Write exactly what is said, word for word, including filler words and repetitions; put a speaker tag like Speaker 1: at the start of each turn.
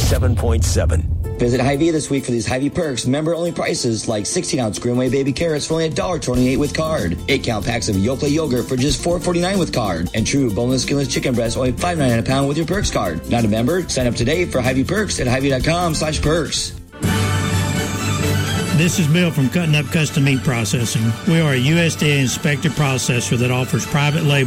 Speaker 1: ninety-seven point seven.
Speaker 2: Visit Hy-Vee this week for these Hy-Vee perks. Member-only prices like sixteen ounce Greenway baby carrots for only one dollar and twenty-eight cents with card. eight count packs of Yoplait yogurt for just four dollars and forty-nine cents with card. And true boneless, skinless chicken breast only five dollars and ninety-nine cents a pound with your perks card. Not a member? Sign up today for Hy-Vee perks at Hy-Vee.com slash perks.
Speaker 3: This is Bill from Cutting Up Custom Meat Processing. We are a U S D A inspected processor that offers private label